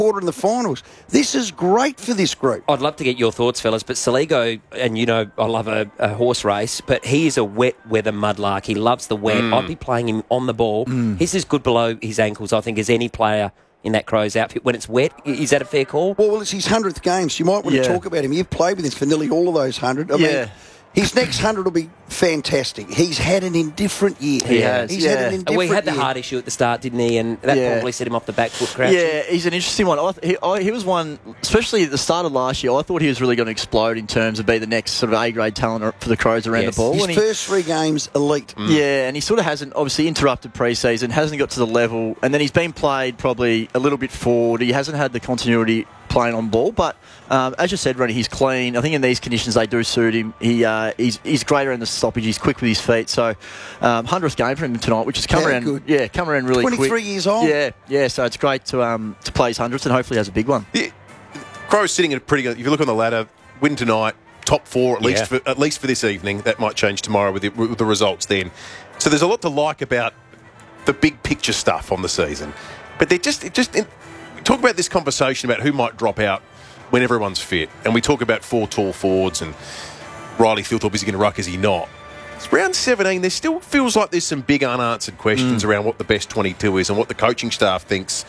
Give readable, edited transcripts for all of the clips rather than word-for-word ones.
quarter in the finals. This is great for this group. I'd love to get your thoughts, fellas, but Saligo, and you know I love a horse race, but he is a wet weather mudlark. He loves the wet. I'd be playing him on the ball. He's as good below his ankles, I think, as any player in that Crows outfit when it's wet. Is that a fair call? Well, it's his 100th game, so you might want to talk about him. You've played with him for nearly all of those 100. I mean, his next 100 will be fantastic. He's had an indifferent year. He has. He's had an indifferent year. He had the year. heart issue at the start, didn't he? And that probably set him off the back foot crouch. Yeah, he's an interesting one. He was one, especially at the start of last year, I thought he was really going to explode in terms of be the next sort of A-grade talent for the Crows around the ball. His first 3 games, elite. Yeah, and he sort of hasn't, obviously, interrupted pre-season, hasn't got to the level, and then he's been played probably a little bit forward. He hasn't had the continuity playing on ball, but as you said, Ronnie, he's clean. I think in these conditions they do suit him. He's great around the stoppage. He's quick with his feet. So 100th game for him tonight, which has come around. Good. Yeah, come around really 23 quick. 23 years old. Yeah. So it's great to play his 100th and hopefully has a big one. Yeah. Crows sitting at a pretty good. If you look on the ladder, win tonight, top 4 at least for this evening. That might change tomorrow with the results then. So there's a lot to like about the big picture stuff on the season, but they're just we talk about this conversation about who might drop out when everyone's fit, and we talk about 4 tall forwards and Riley Thilthorpe, is he going to ruck, is he not? It's round 17, there still feels like there's some big unanswered questions around what the best 22 is and what the coaching staff thinks.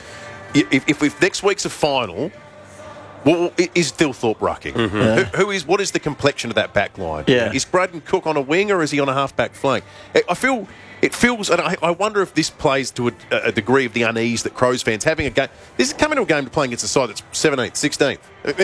If next week's a final, well, is Thilthorpe rucking? What is the complexion of that back line? Yeah. Is Braden Cook on a wing or is he on a half-back flank? It feels, and I wonder if this plays to a degree of the unease that Crows fans having a game. This is coming to a game to play against a side that's 17th, 16th. I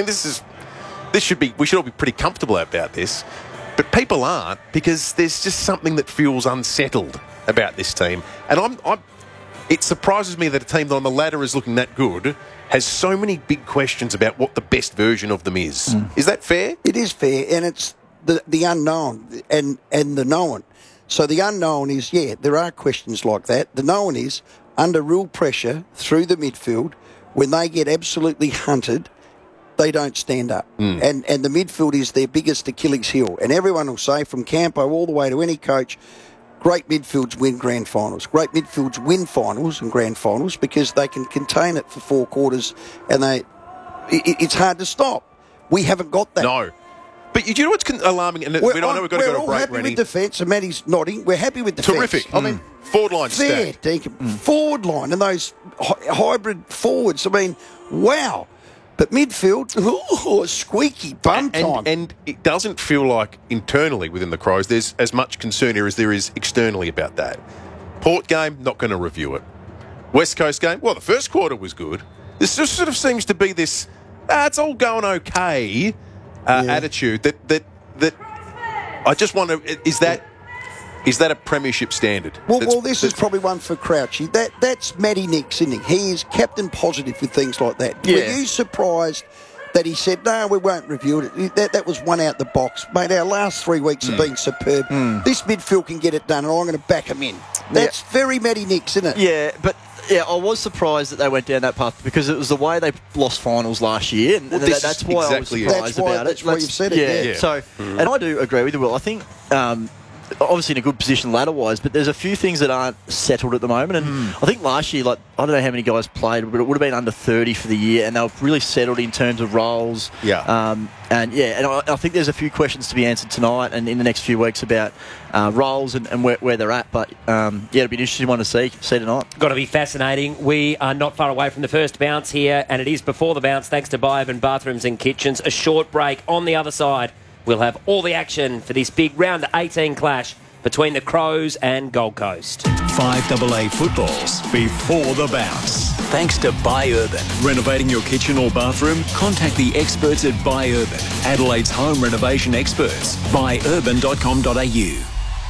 mean, we should all be pretty comfortable about this, but people aren't, because there's just something that feels unsettled about this team. And it surprises me that a team that on the ladder is looking that good has so many big questions about what the best version of them is. Is that fair? It is fair, and it's the unknown and the known. So the unknown is, there are questions like that. The known is, under real pressure through the midfield, when they get absolutely hunted, they don't stand up. And the midfield is their biggest Achilles heel. And everyone will say, from Campo all the way to any coach, great midfields win grand finals. Great midfields win finals and grand finals because they can contain it for 4 quarters, and it's hard to stop. We haven't got that. No. But you know what's alarming? And I know we've got to go to a break, we're all happy with defence, and Matty's nodding. We're happy with defence. Terrific. I mean, forward line fair, stacked. Deacon. Forward line and those hybrid forwards. I mean, wow. But midfield, squeaky bum time. And it doesn't feel like internally within the Crows there's as much concern here as there is externally about that. Port game, not going to review it. West Coast game, well, the first quarter was good. This just sort of seems to be this, it's all going okay attitude that I just wonder, is that a premiership standard? Well, this is probably one for Crouchy. That's Matty Nix, isn't he? He is captain positive with things like that. Yeah. Were you surprised that he said, no, we won't review it? That was one out the box. Mate, our last 3 weeks have been superb. This midfield can get it done, and I'm going to back him in. That's very Matty Nix, isn't it? Yeah, but I was surprised that they went down that path because it was the way they lost finals last year, and that's why I was surprised about it. That's why you've said it. Yeah. So, and I do agree with you, Will. I think obviously in a good position ladder-wise, but there's a few things that aren't settled at the moment. And I think last year, I don't know how many guys played, but it would have been under 30 for the year, and they were really settled in terms of roles. And I think there's a few questions to be answered tonight and in the next few weeks about roles and where they're at. But it'll be an interesting one to see tonight. Got to be fascinating. We are not far away from the first bounce here, and it is before the bounce thanks to Biovan Bathrooms and Kitchens. A short break. On the other side, we'll have all the action for this big round 18 clash between the Crows and Gold Coast. 5AA footballs before the bounce. Thanks to Buy Urban. Renovating your kitchen or bathroom? Contact the experts at Buy Urban, Adelaide's home renovation experts. Buyurban.com.au.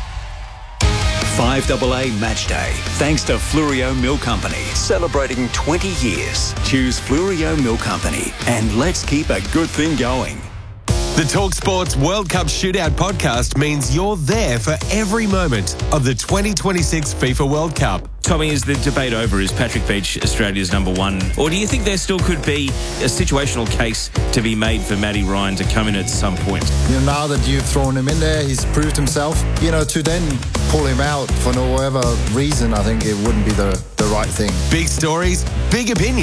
5AA Match Day. Thanks to Fluorio Milk Company. Celebrating 20 years. Choose Fluorio Milk Company. And let's keep a good thing going. The TalkSports World Cup Shootout podcast means you're there for every moment of the 2026 FIFA World Cup. Tommy, is the debate over? Is Patrick Beach Australia's number one? Or do you think there still could be a situational case to be made for Matty Ryan to come in at some point? Now that you've thrown him in there, he's proved himself. To then pull him out for no whatever reason, I think it wouldn't be the right thing. Big stories, big opinions.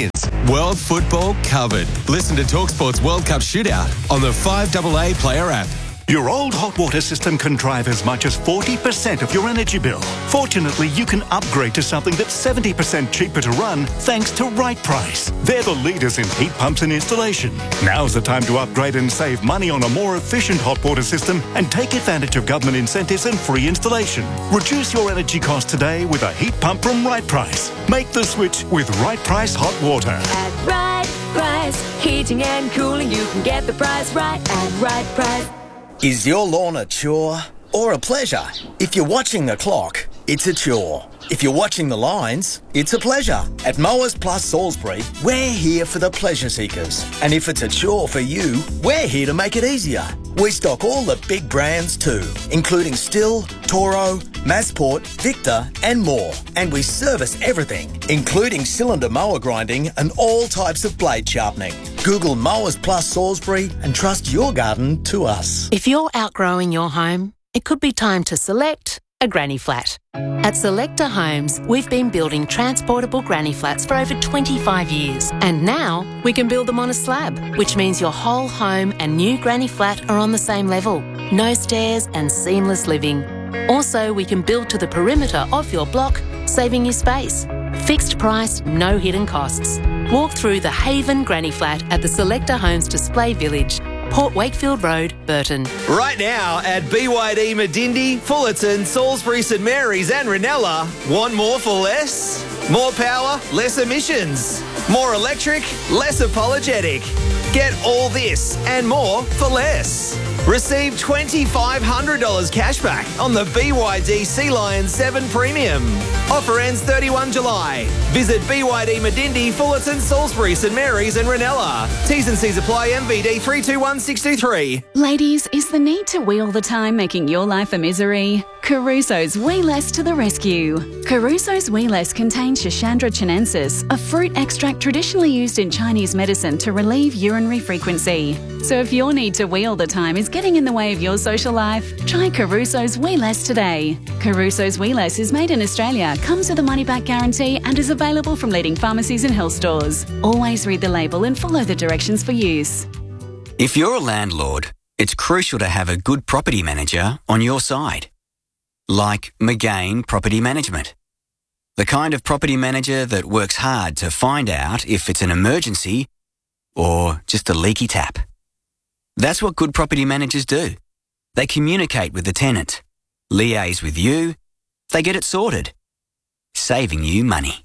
World football covered. Listen to TalkSport's World Cup Shootout on the 5AA Player app. Your old hot water system can drive as much as 40% of your energy bill. Fortunately, you can upgrade to something that's 70% cheaper to run thanks to Right Price. They're the leaders in heat pumps and installation. Now's the time to upgrade and save money on a more efficient hot water system and take advantage of government incentives and free installation. Reduce your energy costs today with a heat pump from Right Price. Make the switch with Right Price Hot Water. At Right Price, heating and cooling, you can get the price right at Right Price. Is your lawn a chore or a pleasure? If you're watching the clock, it's a chore. If you're watching the lines, it's a pleasure. At Mowers Plus Salisbury, we're here for the pleasure seekers. And if it's a chore for you, we're here to make it easier. We stock all the big brands too, including Stihl, Toro, Massport, Victor and more. And we service everything, including cylinder mower grinding and all types of blade sharpening. Google Mowers Plus Salisbury and trust your garden to us. If you're outgrowing your home, it could be time to select a granny flat. At Selector Homes, we've been building transportable granny flats for over 25 years. And now we can build them on a slab, which means your whole home and new granny flat are on the same level. No stairs and seamless living. Also, we can build to the perimeter of your block, saving you space. Fixed price, no hidden costs. Walk through the Haven Granny Flat at the Selector Homes Display Village, Port Wakefield Road, Burton. Right now at BYD Medindi, Fullerton, Salisbury, St Mary's and Ranella, want more for less? More power, less emissions. More electric, less apologetic. Get all this and more for less. Receive $2,500 cash back on the BYD Sea Lion 7 Premium. Offer ends 31 July. Visit BYD Medindi, Fullerton, Salisbury, St Mary's and Ranella. T's and C's apply. MVD 321623. Ladies, is the need to wheel the time making your life a misery? Caruso's Wee Less to the rescue. Caruso's Wee Less contains Schisandra chinensis, a fruit extract traditionally used in Chinese medicine to relieve urinary frequency. So if your need to wheel the time is getting in the way of your social life, try Caruso's Wee Less today. Caruso's Wee Less is made in Australia, comes with a money-back guarantee and is available from leading pharmacies and health stores. Always read the label and follow the directions for use. If you're a landlord, it's crucial to have a good property manager on your side. Like McGain Property Management. The kind of property manager that works hard to find out if it's an emergency or just a leaky tap. That's what good property managers do. They communicate with the tenant, liaise with you, they get it sorted, saving you money.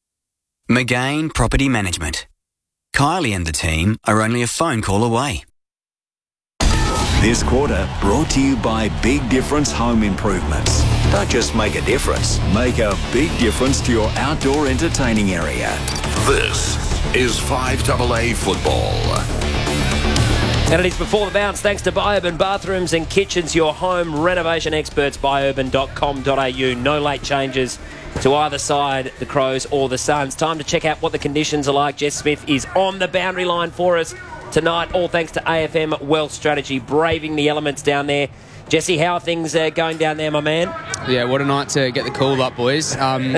McGain Property Management. Kylie and the team are only a phone call away. This quarter brought to you by Big Difference Home Improvements. Don't just make a difference, make a big difference to your outdoor entertaining area. This is 5AA Football. And it is Before the Bounce, thanks to Biourban Bathrooms and Kitchens, your home renovation experts, biourban.com.au. No late changes to either side, the Crows or the Suns. Time to check out what the conditions are like. Jess Smith is on the boundary line for us tonight, all thanks to AFM Wealth Strategy, braving the elements down there. Jesse, how are things going down there, my man? Yeah, what a night to get the cool up, boys.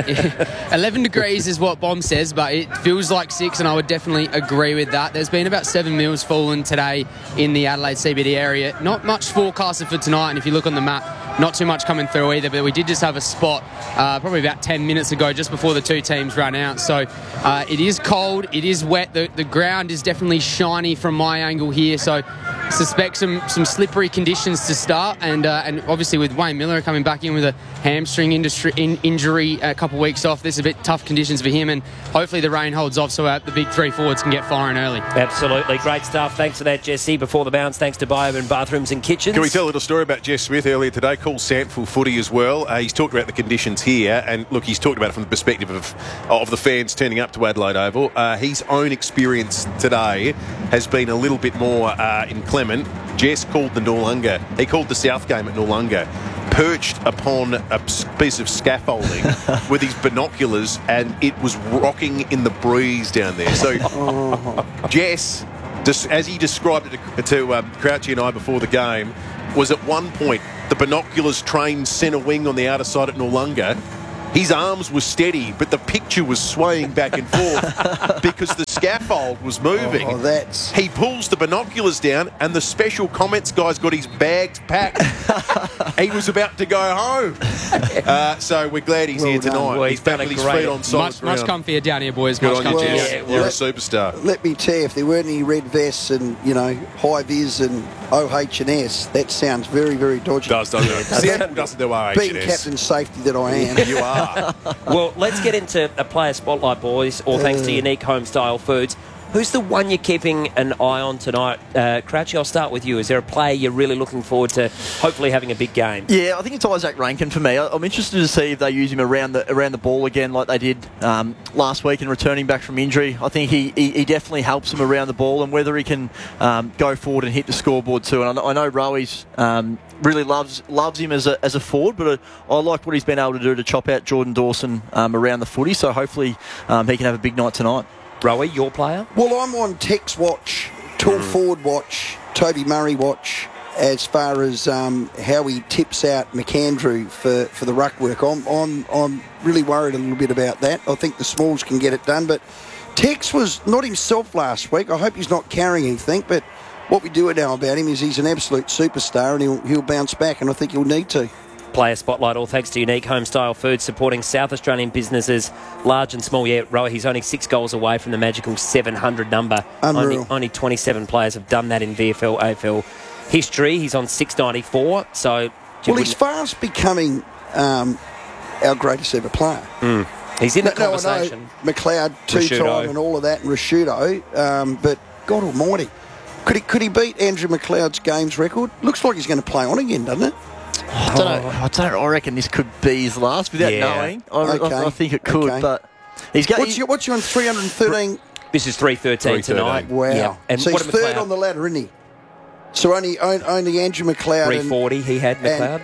11 degrees is what Bomb says, but it feels like 6, and I would definitely agree with that. There's been about 7 mils fallen today in the Adelaide CBD area. Not much forecasted for tonight, and if you look on the map, not too much coming through either, but we did just have a spot probably about 10 minutes ago, just before the two teams ran out. So it is cold, it is wet, the ground is definitely shiny from my angle here, so suspect some slippery conditions to start, and obviously with Wayne Miller coming back in with a hamstring injury a couple of weeks off, this is a bit tough conditions for him, and hopefully the rain holds off so the big three forwards can get firing early. Absolutely, great stuff. Thanks for that, Jesse. Before the Bounce, thanks to Biourban Bathrooms and Kitchens. Can we tell a little story about Jess Smith earlier today? Called Sandful Footy as well. He's talked about the conditions here, and look, he's talked about it from the perspective of the fans turning up to Adelaide Oval. His own experience today has been a little bit more inclement. Jess called the Noarlunga. He called the South game at Noarlunga, perched upon a piece of scaffolding with his binoculars, and it was rocking in the breeze down there. So Jess, as he described it to Crouchy and I before the game, was at one point the binoculars trained centre wing on the outer side at Noarlunga. His arms were steady, but the picture was swaying back and forth because the scaffold was moving. Oh, that's... He pulls the binoculars down, and the special comments guy's got his bags packed. He was about to go home. So we're glad he's here tonight. Well, he's back with his feet on solid ground. Much comfier down here, boys. Good Much on you, comfier. Jess. You're a superstar. Let me tell you, if there weren't any red vests and, high-vis and OH&S, that sounds very, very dodgy. Doesn't it? Seattle doesn't do OH&S. Being captain safety that I am. You are. Well, let's get into a player spotlight, boys, all thanks to Unique Homestyle Foods. Who's the one you're keeping an eye on tonight? Crouchy, I'll start with you. Is there a player you're really looking forward to hopefully having a big game? Yeah, I think it's Isaac Rankin for me. I'm interested to see if they use him around the ball again like they did last week and returning back from injury. I think he definitely helps them around the ball, and whether he can go forward and hit the scoreboard too. And I know Rowies really loves him as a forward, but I like what he's been able to do to chop out Jordan Dawson around the footy, so hopefully he can have a big night tonight. Rowie, your player? Well, I'm on Tex watch, tall forward watch, Toby Murray watch, as far as how he tips out McAndrew for the ruck work. I'm really worried a little bit about that. I think the Smalls can get it done, but Tex was not himself last week. I hope he's not carrying anything, but what we do know about him is he's an absolute superstar, and he'll bounce back, and I think he'll need to. Player spotlight, all thanks to Unique Homestyle Foods, supporting South Australian businesses, large and small. Yeah, Rowie, he's only 6 goals away from the magical 700 number. Unreal. Only 27 players have done that in VFL, AFL history. He's on 694, so... Well, he's fast becoming our greatest ever player. He's in the conversation. I know McLeod two-time and all of that, and Rashudo, but God almighty. Could he beat Andrew McLeod's games record? Looks like he's going to play on again, doesn't it? I don't know. I reckon this could be his last without knowing. I think it could, but he's got. What's you on 313? This is 313 tonight. Wow. Yeah. And so what he's third on the ladder, isn't he? So only Andrew McLeod. 340 he had, McLeod.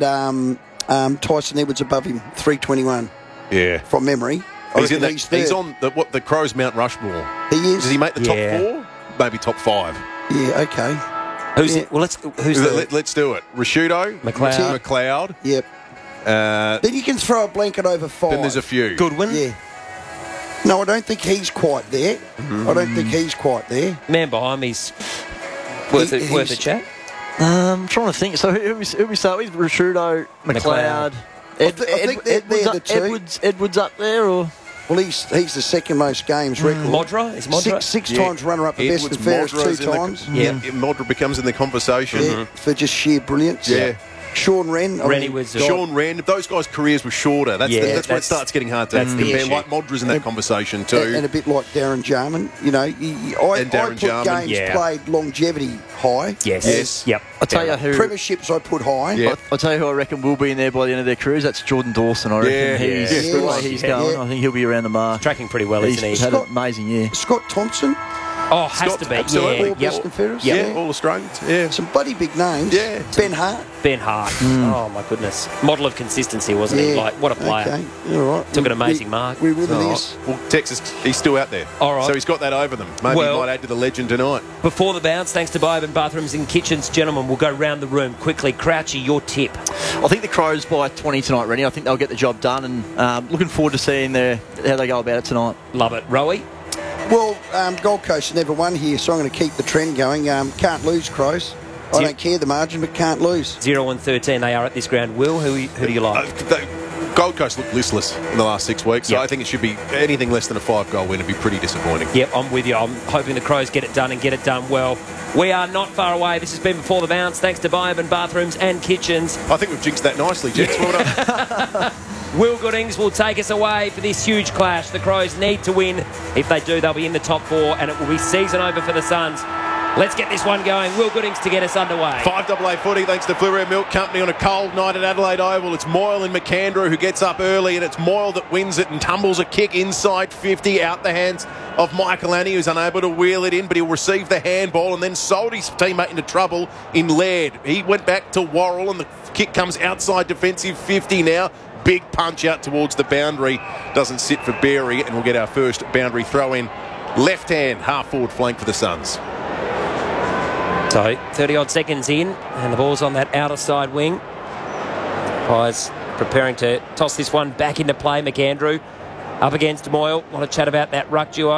And Tyson Edwards above him, 321. Yeah. From memory. He's on the Crows Mount Rushmore. He is. Does he make the top 4? Maybe top 5. Yeah, okay. Let's do it. Rashudo, McLeod. Yep. Then you can throw a blanket over 5. Then there's a few. Goodwin. Yeah. No, I don't think he's quite there. I don't think he's quite there. Man behind me's worth a chat. I'm trying to think. So who we start with? Rashudo, McLeod. I think they're the two. Edwards up there, or? Well, he's the second most games record. Modra? Is Modra? Six times runner-up at best and fairest, 2 times. Modra becomes in the conversation. For just sheer brilliance. Yeah. Sean Wren. Sean Wren. Those guys' careers were shorter. That's where it starts getting hard to compare. Like Modra's in that conversation too. And a bit like Darren Jarman. I put games played longevity high. Yes. Yep. I'll tell you who. Premierships I put high. Yep. I'll tell you who I reckon will be in there by the end of their careers. That's Jordan Dawson. I reckon the way he's going, I think he'll be around the mark. He's tracking pretty well, isn't he? He's had an amazing year. Scott Thompson. Oh, has to be. Absolutely. All best and fairest. Yeah, all Australians. Yeah. Some bloody big names. Yeah. Ben Hart. Oh, my goodness. Model of consistency, wasn't he? Like, what a player. Okay. All right. Took an amazing mark. We're with this. Well, Texas, he's still out there. All right. So he's got that over them. Maybe he might add to the legend tonight. Before the bounce, thanks to Bioban Bathrooms and Kitchens, gentlemen, we'll go round the room quickly. Crouchy, your tip. I think the Crows by 20 tonight, Rennie. I think they'll get the job done, and looking forward to seeing how they go about it tonight. Love it. Rowie? Well, Gold Coast never won here, so I'm going to keep the trend going. Can't lose, Crows. I don't care the margin, but can't lose. 0-13, they are at this ground. Will, who do you like? Gold Coast looked listless in the last 6 weeks, so I think it should be anything less than a 5-goal win would be pretty disappointing. Yep, I'm with you. I'm hoping the Crows get it done and get it done well. We are not far away. This has been Before the Bounce, thanks to Bioban Bathrooms and Kitchens. I think we've jinxed that nicely, gents. Well done. Will Goodings will take us away for this huge clash. The Crows need to win. If they do, they'll be in the top 4, and it will be season over for the Suns. Let's get this one going. Will Goodings to get us underway. 5AA footy thanks to Blue Red Milk Company on a cold night at Adelaide Oval. It's Moyle and McAndrew who gets up early, and it's Moyle that wins it and tumbles a kick inside 50 out the hands of Michael Annie, who's unable to wheel it in, but he'll receive the handball and then sold his teammate into trouble in Laird. He went back to Worrell, and the kick comes outside defensive 50 now. Big punch out towards the boundary. Doesn't sit for Berry, and we'll get our first boundary throw in. Left hand, half forward flank for the Suns. So 30-odd seconds in, and the ball's on that outer side wing. Pies preparing to toss this one back into play. McAndrew up against Moyle. Want to chat about that ruck duo.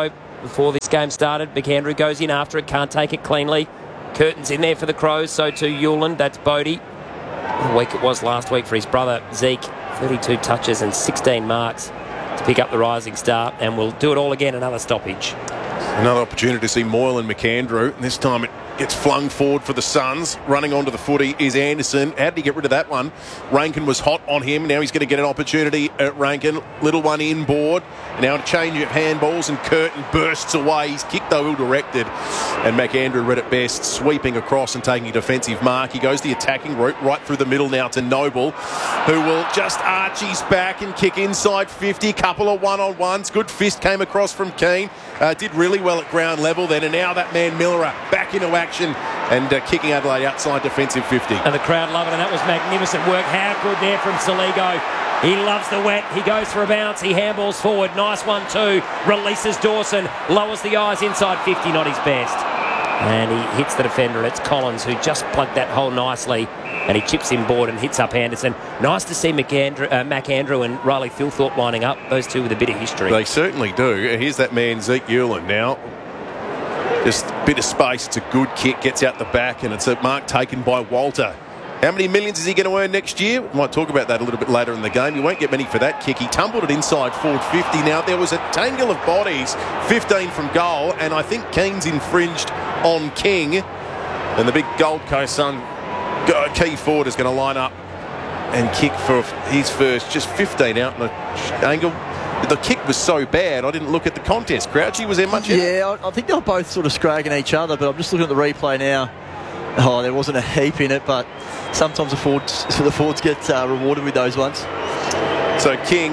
before this game started. McAndrew goes in after it, can't take it cleanly. Curtin's in there for the Crows, so too Hewland. That's Bodie. What a week it was last week for his brother Zeke. 32 touches and 16 marks to pick up the rising star, and we'll do it all again, another stoppage. Another opportunity to see Moyle and McAndrew. This time it gets flung forward for the Suns. Running onto the footy is Anderson. How did he get rid of that one? Rankin was hot on him. Now he's going to get an opportunity at Rankin. Little one inboard. Now a change of handballs, and Curtin bursts away. He's kicked though ill-directed. And McAndrew read it best, sweeping across and taking a defensive mark. He goes the attacking route right through the middle now to Noble, who will just arch his back and kick inside 50. Couple of one-on-ones. Good fist came across from Keane. Did really well at ground level then, and now that man Miller back into action and kicking Adelaide outside defensive 50. And the crowd love it, and that was magnificent work. How good there from Saligo. He loves the wet. He goes for a bounce. He handballs forward. Nice 1-2. Releases Dawson. Lowers the eyes inside 50. Not his best. And he hits the defender. It's Collins who just plugged that hole nicely. And he chips him board and hits up Anderson. Nice to see McAndrew and Riley Philthorpe lining up. Those two with a bit of history. They certainly do. Here's that man, Zeke Hewland now. Just a bit of space. It's a good kick. Gets out the back, and it's a mark taken by Walter. How many millions is he going to earn next year? We might talk about that a little bit later in the game. He won't get many for that kick. He tumbled it inside forward 50. Now, there was a tangle of bodies, 15 from goal, and I think Keen's infringed on King. And the big Gold Coast Sun key forward is going to line up and kick for his first, just 15 out in the angle. The kick was so bad, I didn't look at the contest. Crouchy, was there much in it? Yeah, I think they were both sort of scragging each other, but I'm just looking at the replay now. Oh, there wasn't a heap in it, but sometimes the forwards get rewarded with those ones. So King,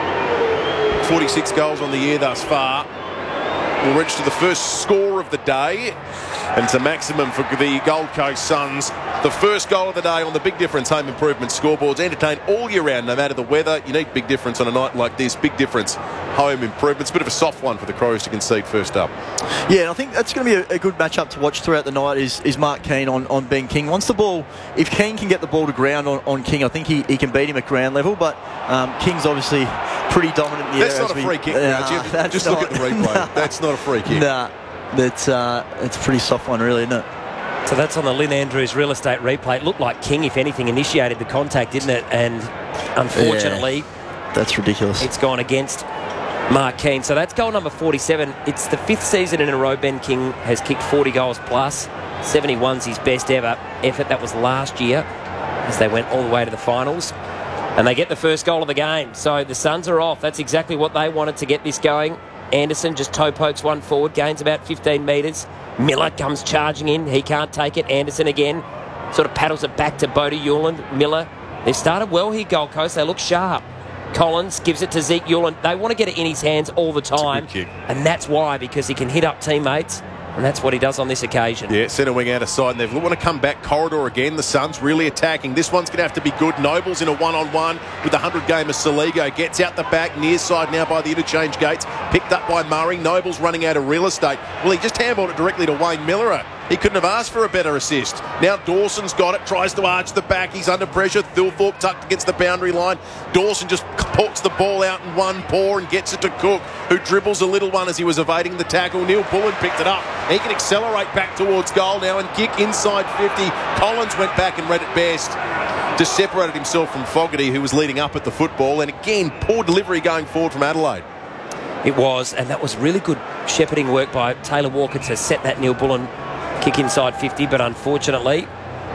46 goals on the year thus far, will register the first score of the day, and it's a maximum for the Gold Coast Suns. The first goal of the day on the Big Difference Home Improvement scoreboards. Entertain all year round, no matter the weather. You need Big Difference on a night like this. Big Difference Home Improvements. Bit of a soft one for the Crows to concede first up. Yeah, and I think that's going to be a good matchup to watch throughout the night is Mark Keane on Ben King. Once the ball, if Keane can get the ball to ground on King, I think he can beat him at ground level, but King's obviously pretty dominant in the That's air. not a free kick, Jim. Just look at the replay. That's not a free kick. Nah, it's a pretty soft one, really, isn't it? So that's on the Lynn Andrews real estate replay. It looked like King, if anything, initiated the contact, didn't it? And unfortunately, that's ridiculous. It's gone against Mark Keane. So that's goal number 47. It's the 5th season in a row Ben King has kicked 40 goals plus. 71's his best ever effort. That was last year as they went all the way to the finals. And they get the first goal of the game. So the Suns are off. That's exactly what they wanted to get this going. Anderson just toe pokes one forward, gains about 15 metres. Miller comes charging in. He can't take it. Anderson again sort of paddles it back to Bodie Hewland. Miller, they've started well here, Gold Coast. They look sharp. Collins gives it to Zeke Hewland. They want to get it in his hands all the time. And that's why, because he can hit up teammates. And that's what he does on this occasion. Yeah, centre wing out of side. And they want to come back corridor again. The Suns really attacking. This one's going to have to be good. Noble's in a one-on-one with the 100-gamer Saligo. Gets out the back, near side now by the interchange gates. Picked up by Murray. Noble's running out of real estate. Well, he just handballed it directly to Wayne Miller. He couldn't have asked for a better assist. Now Dawson's got it, tries to arch the back. He's under pressure. Thilthorpe tucked against the boundary line. Dawson just ports the ball out in one paw and gets it to Cook, who dribbles a little one as he was evading the tackle. Neil Bullen picked it up. He can accelerate back towards goal now and kick inside 50. Collins went back and read it best. Just separated himself from Fogarty, who was leading up at the football. And again, poor delivery going forward from Adelaide. It was, and that was really good shepherding work by Taylor Walker to set that Neil Bullen kick inside 50, but unfortunately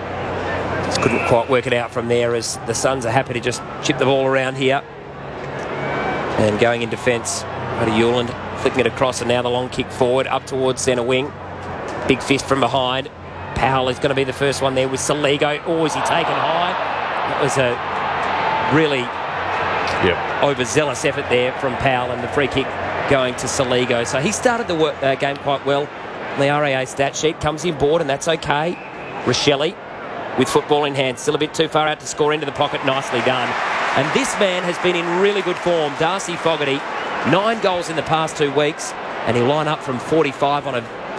just couldn't quite work it out from there, as the Suns are happy to just chip the ball around here. And going in defence, Bodie Hewland flicking it across, and now the long kick forward up towards centre wing. Big fist from behind. Powell is going to be the first one there with Saligo. Oh, is he taken high? That was a really overzealous effort there from Powell, and the free kick going to Saligo. So he started the game quite well. The RAA stat sheet comes in board, and that's okay. Rochelle with football in hand, still a bit too far out to score, into the pocket, nicely done. And this man has been in really good form, Darcy Fogarty. 9 goals in the past 2 weeks, and he'll line up from 45 on a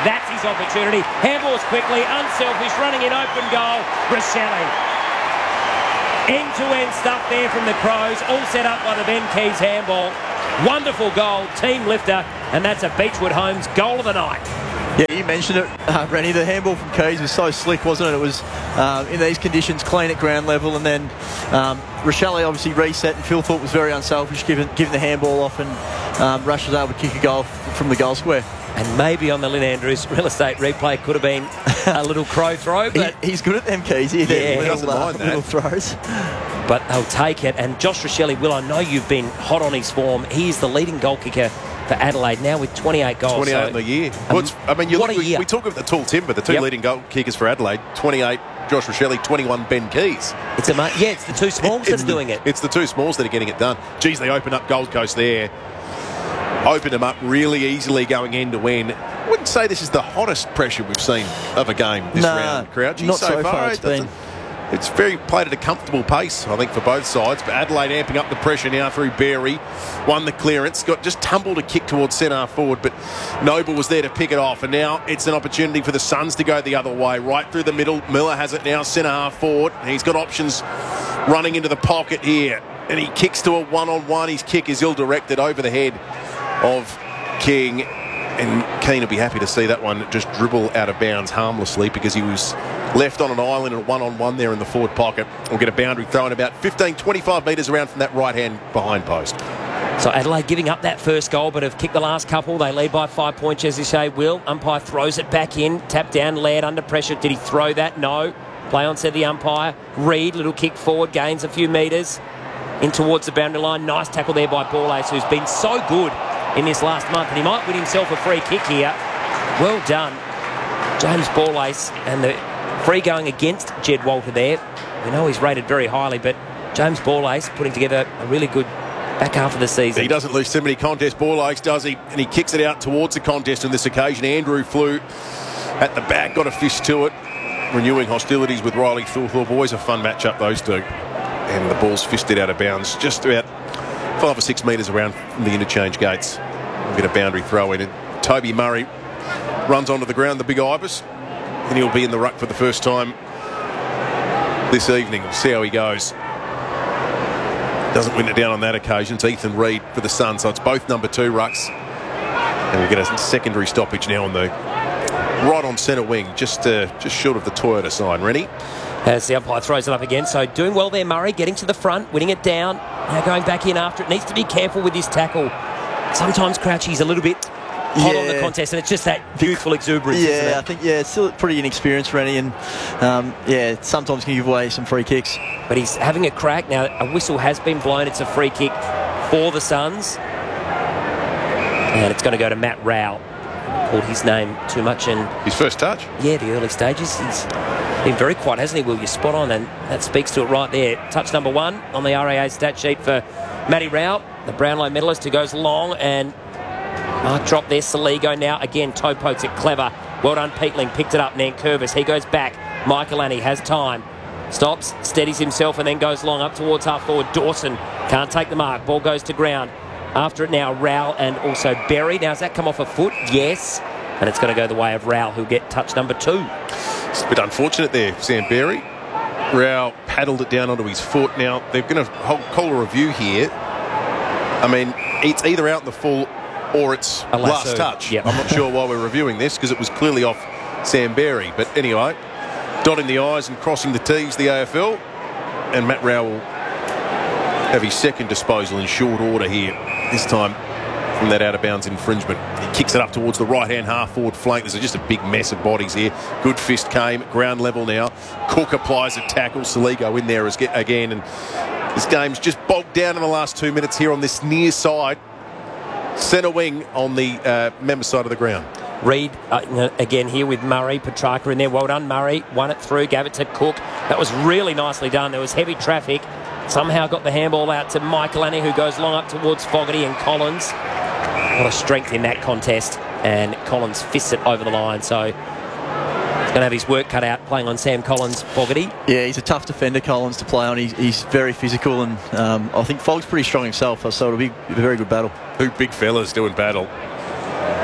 That's his opportunity. Handballs quickly, unselfish, running in open goal. Rochelle. End-to-end stuff there from the Crows, all set up by the Ben Keys handball. Wonderful goal, team lifter, and that's a Beechwood Homes goal of the night. Yeah, you mentioned it, Rennie. The handball from Keys was so slick, wasn't it? It was in these conditions, clean at ground level, and then Rochelle obviously reset, and Phil Thorpe was very unselfish, giving the handball off, and Rush was able to kick a goal from the goal square. And maybe on the Lynn Andrews real estate replay could have been a little crow throw, but he's good at them, Keys. He doesn't mind that. Little throws. But they'll take it. And Josh Rochelle, Will, I know you've been hot on his form. He is the leading goal kicker for Adelaide now with 28 goals. 28 in the year. We talk of the tall timber, the two leading goal kickers for Adelaide, 28 Josh Rochelle, 21 Ben Keys. It's the two smalls that are doing it. It's the two smalls that are getting it done. Geez, they open up Gold Coast there. Opened them up really easily going end to end. I wouldn't say this is the hottest pressure we've seen of a game this round, Crouchy. Not so far. It's very played at a comfortable pace, I think, for both sides. But Adelaide amping up the pressure now through Berry. Won the clearance. Just tumbled a kick towards centre forward, but Noble was there to pick it off. And now it's an opportunity for the Suns to go the other way. Right through the middle. Miller has it now, centre half forward. He's got options running into the pocket here. And he kicks to a one-on-one. His kick is ill-directed over the head of King, and Keane will be happy to see that one just dribble out of bounds harmlessly because he was left on an island and one-on-one there in the forward pocket. We'll get a boundary thrown about 15-25 metres around from that right-hand behind post. So Adelaide giving up that first goal, but have kicked the last couple. They lead by 5 points, as you say, Will. Umpire throws it back in, tap down, Laird under pressure. Did he throw that? No. Play on, said the umpire. Reed, little kick forward, gains a few metres in towards the boundary line. Nice tackle there by Borlase, who's been so good in this last month, and he might win himself a free kick here. Well done, James Borlase, and the free going against Jed Walter there. We know he's rated very highly, but James Borlase putting together a really good back half of the season. He doesn't lose too many contests, Borlase, does he? And he kicks it out towards the contest on this occasion. Andrew flew at the back, got a fist to it. Renewing hostilities with Riley Thorthorpe. Always a fun matchup, those two. And the ball's fisted out of bounds just about 5 or 6 metres around from the interchange gates. We'll get a boundary throw in. And Toby Murray runs onto the ground, the big Ibis, and he'll be in the ruck for the first time this evening. We'll see how he goes. Doesn't win it down on that occasion. It's Ethan Reid for the Suns, so it's both number 2 rucks. And we'll get a secondary stoppage now on the right on centre wing, just short of the Toyota sign. Rennie? As the umpire throws it up again. So doing well there, Murray, getting to the front, winning it down. Now going back in after it. Needs to be careful with his tackle. Sometimes Crouchy's a little bit hot on the contest, and it's just that youthful exuberance, isn't it? I think, it's still pretty inexperienced, Rennie, and, sometimes can give away some free kicks. But he's having a crack. Now, a whistle has been blown. It's a free kick for the Suns. And it's going to go to Matt Rao. Called his name too much. And his first touch? Yeah, the early stages. He's been very quiet, hasn't he, Will? You're spot on, and that speaks to it right there. Touch number 1 on the RAA stat sheet for Matty Rao, the Brownlow medalist, who goes long, and mark drop there. Saligo now again toe pokes it clever. Well done, Peatling, picked it up. Nankervis, he goes back. Michael Annie has time, stops, steadies himself, and then goes long up towards half forward. Dawson can't take the mark. Ball goes to ground. After it now, Rowell and also Berry. Now, has that come off a foot? Yes. And it's going to go the way of Rowell, who'll get touch number 2. It's a bit unfortunate there, Sam Berry. Rowell paddled it down onto his foot. Now, they're going to call a review here. I mean, it's either out in the full or it's last touch. Yep. I'm not sure why we're reviewing this because it was clearly off Sam Berry. But anyway, dotting the I's and crossing the T's, the AFL. And Matt Rowell will have his second disposal in short order here. This time from that out-of-bounds infringement. He kicks it up towards the right-hand half-forward flank. There's just a big mess of bodies here. Good fist came, ground level now. Cook applies a tackle. Saligo in there again. And this game's just bogged down in the last 2 minutes here on this near side. Centre wing on the member side of the ground. Reid again here with Murray. Petrarca in there. Well done, Murray. Won it through, gave it to Cook. That was really nicely done. There was heavy traffic. Somehow got the handball out to Michael Annie, who goes long up towards Fogarty and Collins. What a strength in that contest. And Collins fists it over the line. So he's going to have his work cut out playing on Sam Collins, Fogarty. Yeah, he's a tough defender, Collins, to play on. He's very physical, and I think Fogg's pretty strong himself, so it'll be a very good battle. Two big fellas doing battle.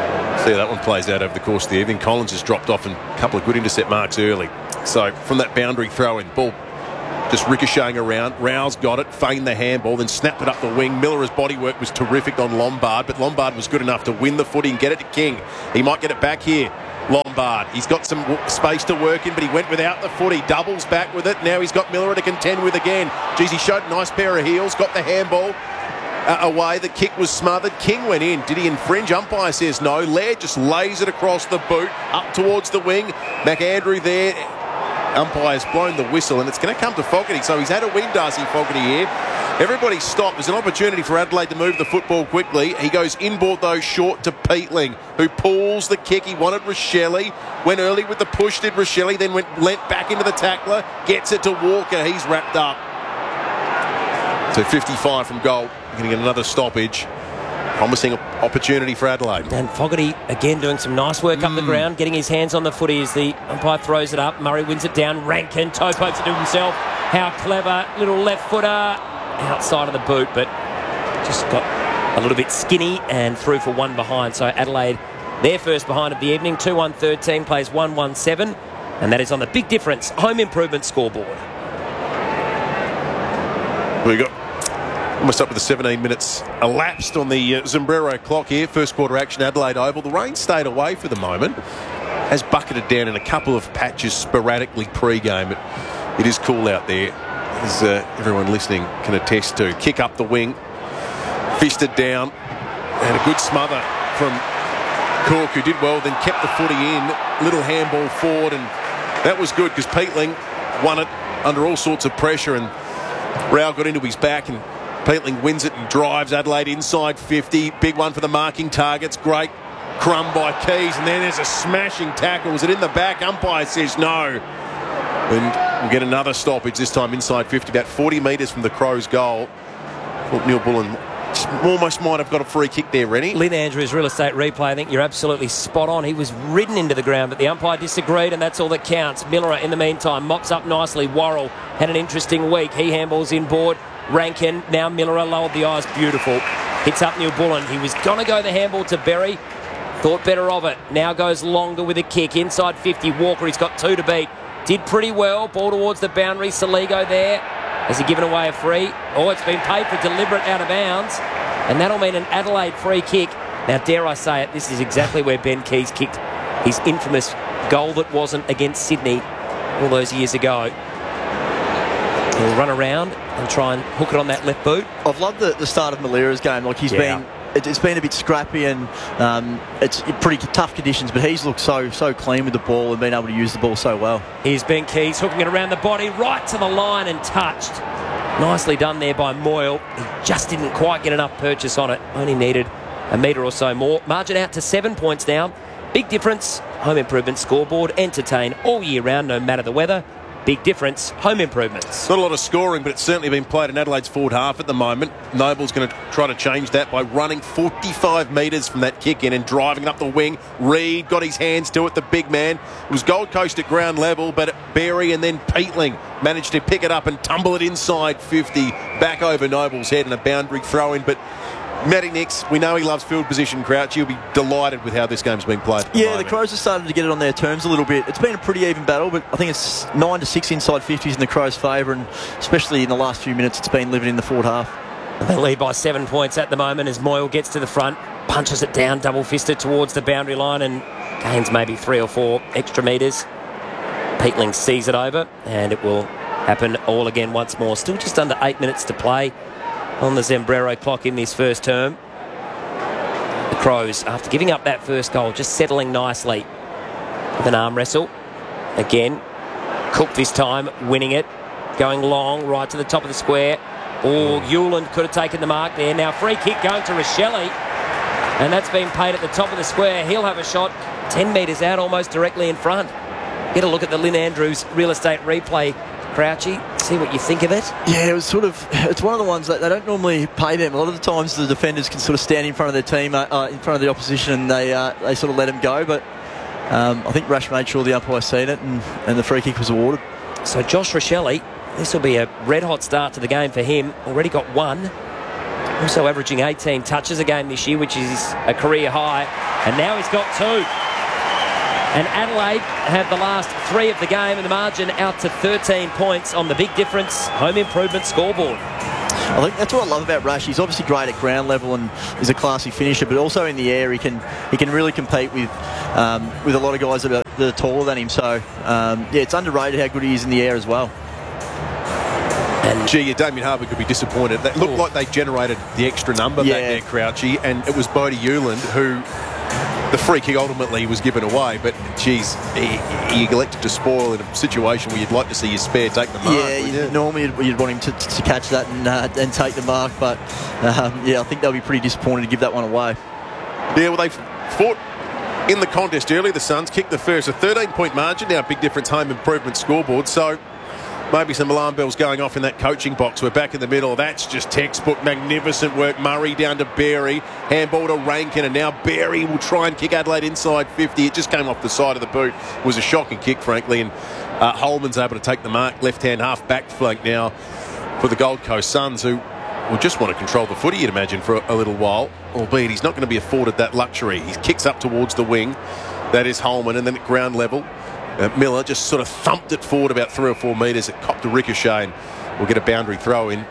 See how that one plays out over the course of the evening. Collins has dropped off and a couple of good intercept marks early. So from that boundary throw in, ball just ricocheting around. Rouse got it, feigned the handball, then snapped it up the wing. Miller's body work was terrific on Lombard, but Lombard was good enough to win the footy and get it to King. He might get it back here. Lombard, he's got some space to work in, but he went without the footy. Doubles back with it. Now he's got Miller to contend with again. Geez, he showed a nice pair of heels, got the handball away. The kick was smothered. King went in. Did he infringe? Umpire says no. Laird just lays it across the boot, up towards the wing. McAndrew there. Umpire's blown the whistle, and it's going to come to Fogarty. So he's had a win, Darcy Fogarty here. Everybody stopped. There's an opportunity for Adelaide to move the football quickly. He goes inboard, though, short to Peatling, who pulls the kick. He wanted Rochelle. Went early with the push, did Rochelle, then leant back into the tackler. Gets it to Walker. He's wrapped up. So 55 from goal. Going to get another stoppage. Promising opportunity for Adelaide. And Fogarty again doing some nice work up the ground, getting his hands on the footy as the umpire throws it up. Murray wins it down. Rankin toe pokes it to himself. How clever. Little left footer outside of the boot, but just got a little bit skinny and through for one behind. So Adelaide, their first behind of the evening. 2-1-13 plays 1-1-7, and that is on the Big Difference home improvement scoreboard. We got almost up to the 17 minutes elapsed on the Zimbrero clock here. First quarter action, Adelaide Oval. The rain stayed away for the moment. Has bucketed down in a couple of patches sporadically pre-game. It is cool out there, as everyone listening can attest to. Kick up the wing, fisted down, and a good smother from Cork, who did well, then kept the footy in. Little handball forward, and that was good because Peatling won it under all sorts of pressure, and Rao got into his back, and Peatling wins it and drives Adelaide inside 50. Big one for the marking targets. Great crumb by Keys. And then there's a smashing tackle. Was it in the back? Umpire says no. And we'll get another stoppage, this time inside 50, about 40 metres from the Crows' goal. Neil Bullen almost might have got a free kick there, Rennie. Lynn Andrews, real estate replay. I think you're absolutely spot on. He was ridden into the ground, but the umpire disagreed, and that's all that counts. Miller, in the meantime, mops up nicely. Worrell had an interesting week. He handballs inboard. Rankin, now Miller lowered the eyes. Beautiful. Hits up Neil Bullen. He was going to go the handball to Berry. Thought better of it. Now goes longer with a kick. Inside 50. Walker, he's got two to beat. Did pretty well. Ball towards the boundary. Saligo there. Has he given away a free? Oh, it's been paid for deliberate out of bounds. And that'll mean an Adelaide free kick. Now, dare I say it, this is exactly where Ben Keys kicked his infamous goal that wasn't against Sydney all those years ago. He'll run around and try and hook it on that left boot. I've loved the start of Malira's game. Like it's been a bit scrappy, and it's pretty tough conditions, but he's looked so clean with the ball and been able to use the ball so well. Here's Ben Keys hooking it around the body, right to the line and touched. Nicely done there by Moyle. He just didn't quite get enough purchase on it. Only needed a metre or so more. Margin out to 7 points now. Big Difference home improvement scoreboard. Entertain all year round, no matter the weather. Big Difference home improvements. Not a lot of scoring, but it's certainly been played in Adelaide's forward half at the moment. Noble's going to try to change that by running 45 metres from that kick in and driving it up the wing. Reid got his hands to it, the big man. It was Gold Coast at ground level, but Berry and then Peatling managed to pick it up and tumble it inside 50, back over Noble's head and a boundary throw in. But Matty Nix, we know he loves field position, Crouch. He'll be delighted with how this game's been played. Yeah, the Crows have started to get it on their terms a little bit. It's been a pretty even battle, but I think it's 9-6 inside 50s in the Crows' favour, and especially in the last few minutes, it's been living in the forward half. They lead by 7 points at the moment as Moyle gets to the front, punches it down, double-fisted towards the boundary line, and gains maybe 3 or 4 extra metres. Peatling sees it over, and it will happen all again once more. Still just under 8 minutes to play on the Zimbrero clock in this first term. The Crows, after giving up that first goal, just settling nicely with an arm wrestle. Again, Cook this time, winning it, going long, right to the top of the square. Oh, Hewland could have taken the mark there. Now free kick going to Rochelle, and that's been paid at the top of the square. He'll have a shot 10 metres out, almost directly in front. Get a look at the Lynn Andrews real estate replay, Crouchy. See what you think of it. Yeah, it's one of the ones that they don't normally pay them. A lot of the times the defenders can sort of stand in front of their team, in front of the opposition, and they sort of let them go. But I think Rash made sure the umpire seen it, and the free kick was awarded. So Josh Rochelle, this will be a red-hot start to the game for him. Already got one. Also averaging 18 touches a game this year, which is a career high. And now he's got 2. And Adelaide have the last 3 of the game and the margin out to 13 points on the Big Difference Home Improvement scoreboard. I think that's what I love about Rash. He's obviously great at ground level and is a classy finisher, but also in the air he can really compete with a lot of guys that are taller than him. So it's underrated how good he is in the air as well. And gee, Damien Harbour could be disappointed. That looked like they generated the extra number back there, Crouchy, and it was Bodie Hewland who the free kick ultimately was given away. But geez, he elected to spoil in a situation where you'd like to see your spare take the mark. Normally you'd want him to catch that and take the mark, but I think they'll be pretty disappointed to give that one away. Yeah, well, they fought in the contest early. The Suns kicked the first, a 13-point margin. Now, Big Difference Home Improvement scoreboard. So maybe some alarm bells going off in that coaching box. We're back in the middle. That's just textbook magnificent work. Murray down to Berry. Handball to Rankin. And now Berry will try and kick Adelaide inside 50. It just came off the side of the boot. It was a shocking kick, frankly. And Holman's able to take the mark. Left-hand half back flank now for the Gold Coast Suns, who will just want to control the footy, you'd imagine, for a little while. Albeit he's not going to be afforded that luxury. He kicks up towards the wing. That is Holman. And then at ground level, Miller just sort of thumped it forward about 3 or 4 metres. It copped a ricochet and will get a boundary throw in.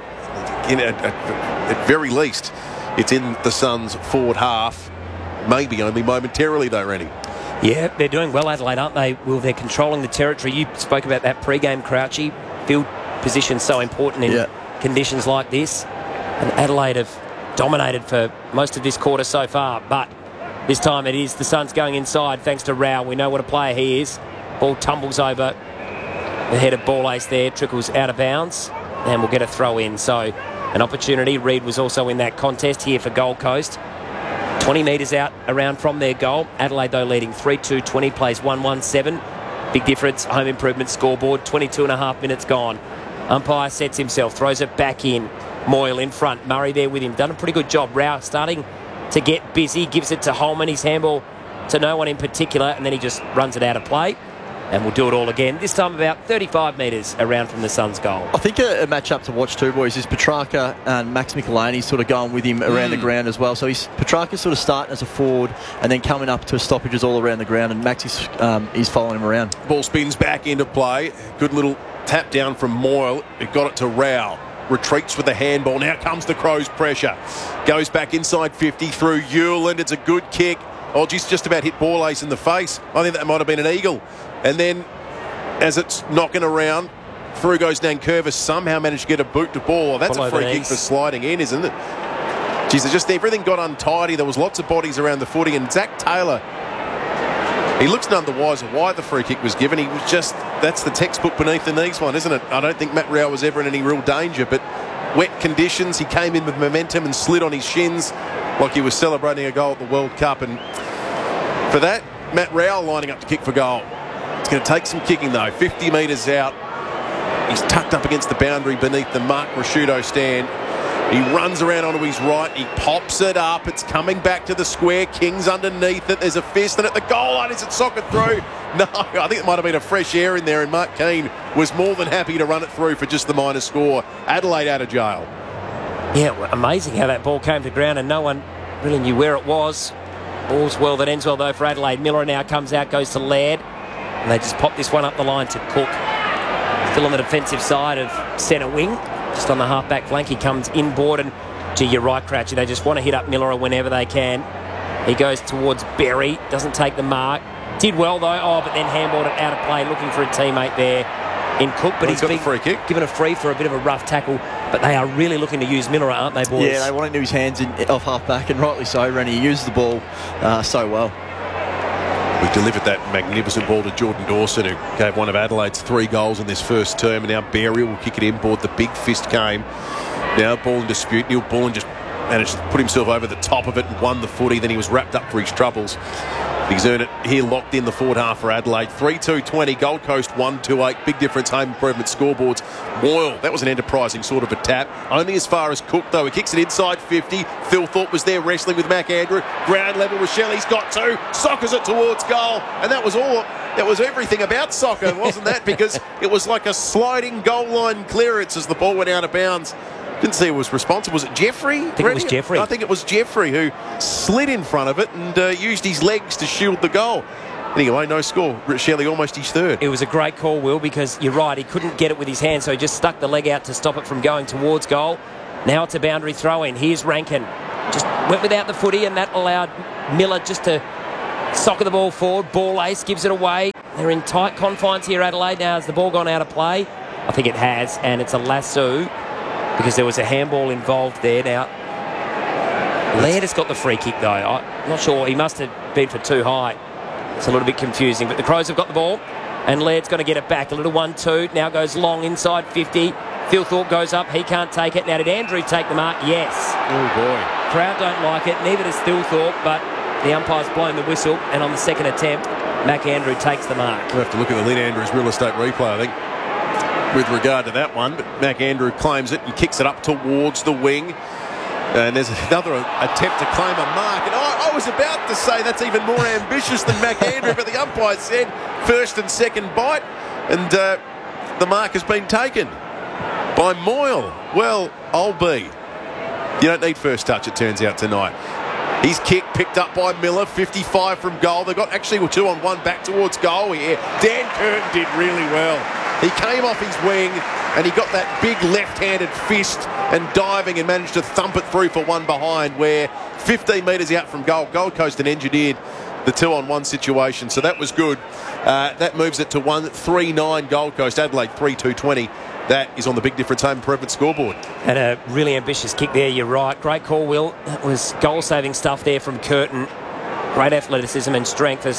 At very least, it's in the Suns' forward half. Maybe only momentarily, though, Rennie. Yeah, they're doing well, Adelaide, aren't they? Well, they're controlling the territory. You spoke about that pre-game, Crouchy. Field position so important in conditions like this. And Adelaide have dominated for most of this quarter so far. But this time it is the Suns going inside thanks to Rao. We know what a player he is. Ball tumbles over the head of ball ace there, trickles out of bounds, and we'll get a throw in. So an opportunity. Reid was also in that contest here for Gold Coast. 20 metres out around from their goal. Adelaide, though, leading 3-2, 20 plays 1-1-7. Big Difference Home Improvement scoreboard. 22.5 minutes gone. Umpire sets himself, throws it back in. Moyle in front. Murray there with him. Done a pretty good job. Rao starting to get busy. Gives it to Holman. His handball to no one in particular, and then he just runs it out of play. And we'll do it all again, this time about 35 metres around from the Suns' goal. I think a match-up to watch too, boys, is Petrarca and Max Michelini sort of going with him around the ground as well. So Petrarca's sort of starting as a forward and then coming up to stoppages all around the ground, and Max is following him around. Ball spins back into play. Good little tap down from Moyle. It got it to Rao. Retreats with the handball. Now comes the Crows' pressure. Goes back inside 50 through Hewland. It's a good kick. Oh, geez, just about hit ball ace in the face. I think that might have been an eagle. And then, as it's knocking around, through goes Nankervis. Somehow managed to get a boot to ball. That's a free kick for sliding in, isn't it? Geez, just everything got untidy. There was lots of bodies around the footy. And Zach Taylor, he looks none the wiser why the free kick was given. He was just, that's the textbook beneath the knees one, isn't it? I don't think Matt Rao was ever in any real danger, but wet conditions, he came in with momentum and slid on his shins like he was celebrating a goal at the World Cup. And for that, Matt Rao lining up to kick for goal. It's going to take some kicking, though. 50 metres out. He's tucked up against the boundary beneath the Mark Rasciuto stand. He runs around onto his right. He pops it up. It's coming back to the square. King's underneath it. There's a fist, and at the goal line, is it socket through? No, I think it might have been a fresh air in there, and Mark Keane was more than happy to run it through for just the minor score. Adelaide out of jail. Yeah, amazing how that ball came to ground, and no one really knew where it was. All's well that ends well, though, for Adelaide. Miller now comes out, goes to Laird. And they just pop this one up the line to Cook. Still on the defensive side of centre wing. Just on the half-back flank. He comes inboard and, gee, you're right, Crouchy. They just want to hit up Miller whenever they can. He goes towards Berry. Doesn't take the mark. Did well, though. Oh, but then handballed it out of play. Looking for a teammate there in Cook. But he's been free kick. Given a free for a bit of a rough tackle. But they are really looking to use Miller, aren't they, boys? Yeah, they want to do his hands off half-back, and rightly so, Rennie. He used the ball so well. We delivered that magnificent ball to Jordan Dawson, who gave one of Adelaide's 3 goals in this first term. And now Berry will kick it inboard. The big fist came. Now ball in dispute. Neil Bullen just managed to put himself over the top of it and won the footy. Then he was wrapped up for his troubles. He's earned it here, locked in the forward half for Adelaide. 3-2-20. Gold Coast 1-2-8. Big Difference Home Improvement scoreboards. Moyle, that was an enterprising sort of a tap. Only as far as Cook, though. He kicks it inside 50. Phil Thorpe was there wrestling with Mac Andrew. Ground level with Shelley's got 2. Sockers it towards goal. And that was all. That was everything about soccer, wasn't that? Because it was like a sliding goal line clearance as the ball went out of bounds. Didn't see who was responsible. Was it Jeffrey? I think it was Jeffrey. I think it was Jeffrey who slid in front of it and used his legs to shield the goal. Anyway, no score. Shelley almost his third. It was a great call, Will, because you're right. He couldn't get it with his hand, so he just stuck the leg out to stop it from going towards goal. Now it's a boundary throw-in. Here's Rankin. Just went without the footy, and that allowed Miller just to soccer the ball forward. Ball ace gives it away. They're in tight confines here, Adelaide. Now has the ball gone out of play? I think it has, and it's a lasso because there was a handball involved there. Now, Laird has got the free kick, though. I'm not sure. He must have been for too high. It's a little bit confusing, but the Crows have got the ball, and Laird's going to get it back. A little 1-2. Now goes long inside 50. Phil Thorpe goes up. He can't take it. Now, did Andrew take the mark? Yes. Oh, boy. Crowd don't like it. Neither does Phil Thorpe, but the umpire's blown the whistle, and on the second attempt, Mac Andrew takes the mark. We'll have to look at the Lynn Andrews real estate replay, I think, with regard to that one. But Mac Andrew claims it and kicks it up towards the wing. And there's another attempt to claim a mark. And I was about to say that's even more ambitious than Mac Andrew, but the umpire said first and second bite. And the mark has been taken by Moyle. Well, I'll be. You don't need first touch, it turns out, tonight. His kick picked up by Miller, 55 from goal. They got actually 2-on-1 back towards goal here. Dan Curtin did really well. He came off his wing and he got that big left-handed fist and diving and managed to thump it through for one behind where 15 metres out from goal. Gold Coast had engineered the 2-on-1 situation, so that was good. That moves it to 1-3-9 Gold Coast. Adelaide 3-2-20. That is on the Big Difference Home Improvement scoreboard. And a really ambitious kick there, you're right. Great call, Will. That was goal-saving stuff there from Curtin. Great athleticism and strength as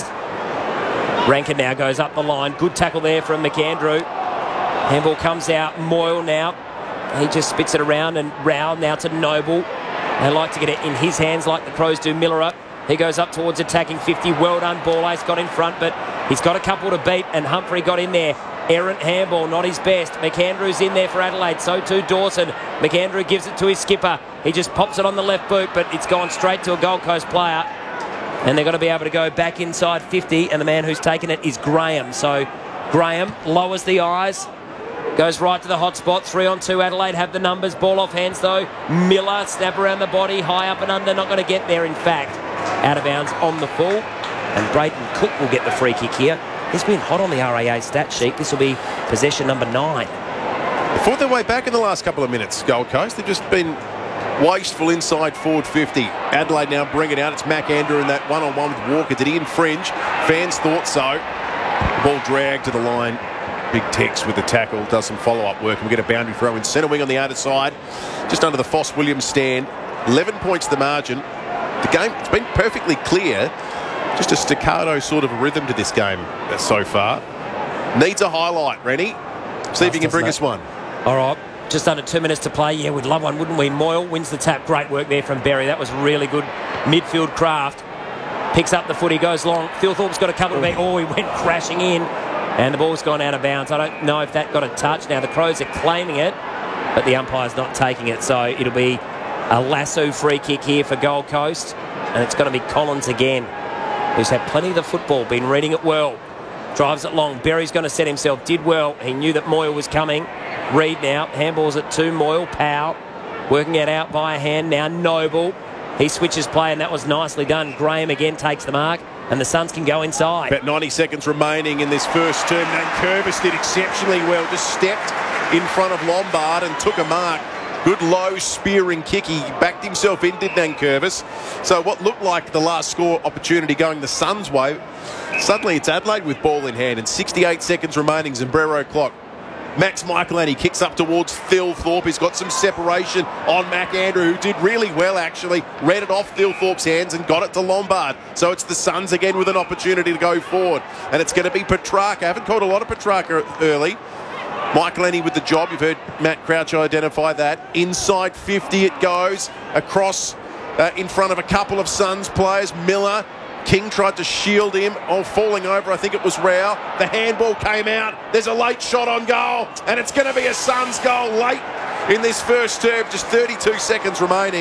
Rankin now goes up the line. Good tackle there from McAndrew. Handball comes out. Moyle now. He just spits it around, and Rao now to Noble. They like to get it in his hands like the Crows do. Miller up. He goes up towards attacking 50. Well done. Ball ace got in front, but he's got a couple to beat, and Humphrey got in there. Errant handball, not his best. McAndrew's in there for Adelaide, so too Dawson. McAndrew gives it to his skipper. He just pops it on the left boot, but it's gone straight to a Gold Coast player. And they're going to be able to go back inside 50, and the man who's taken it is Graham. So Graham lowers the eyes, goes right to the hot spot. 3-on-2 Adelaide have the numbers. Ball off hands though. Miller, snap around the body, high up and under, not going to get there in fact. Out of bounds on the full. And Brayden Cook will get the free kick here. He's been hot on the RAA stat sheet. This will be possession number 9. They fought their way back in the last couple of minutes, Gold Coast. They've just been wasteful inside forward 50. Adelaide now bring it out. It's Mac Andrew in that one-on-one with Walker. Did he infringe? Fans thought so. Ball dragged to the line. Big Tex with the tackle. Does some follow-up work. And we get a boundary throw in centre wing on the outer side. Just under the Foss-Williams stand. 11 points the margin. The game, it's been perfectly clear. Just a staccato sort of rhythm to this game so far. Needs a highlight, Rennie. See if you can bring us one. All right. Just under 2 minutes to play. Yeah, we'd love one, wouldn't we? Moyle wins the tap. Great work there from Berry. That was really good midfield craft. Picks up the footy, goes long. Phil Thorpe's got a couple of feet. Oh, he went crashing in. And the ball's gone out of bounds. I don't know if that got a touch. Now, the Crows are claiming it, but the umpire's not taking it. So it'll be a lasso free kick here for Gold Coast. And it's going to be Collins again, who's had plenty of the football, been reading it well. Drives it long. Berry's going to set himself. Did well. He knew that Moyle was coming. Reed now. Handballs it to Moyle. Powell working it out by a hand. Now Noble. He switches play, and that was nicely done. Graham again takes the mark, and the Suns can go inside. About 90 seconds remaining in this first term. Nankervis did exceptionally well. Just stepped in front of Lombard and took a mark. Good low spearing kick. He backed himself in, did Nankervis. So what looked like the last score opportunity going the Suns' way, suddenly it's Adelaide with ball in hand, and 68 seconds remaining. Zimbrero clock. Max Michaelani kicks up towards Phil Thorpe. He's got some separation on Mac Andrew, who did really well actually. Read it off Phil Thorpe's hands and got it to Lombard. So it's the Suns again with an opportunity to go forward. And it's going to be Petrarca. I haven't called a lot of Petrarca early. Michaelani with the job. You've heard Matt Crouch identify that. Inside 50 it goes. Across in front of a couple of Suns players. Miller. King tried to shield him. Oh, falling over. I think it was Rao. The handball came out. There's a late shot on goal. And it's going to be a Suns goal late in this first term. Just 32 seconds remaining.